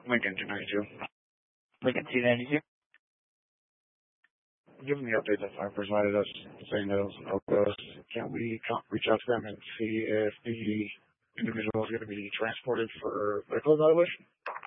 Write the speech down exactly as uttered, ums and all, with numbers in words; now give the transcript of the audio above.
Lincoln two ninety-two. Lincoln two ninety-two. Given the update that I provided us saying that it was an outpost, can we reach out to them and see if the individual is going to be transported for medical evaluation?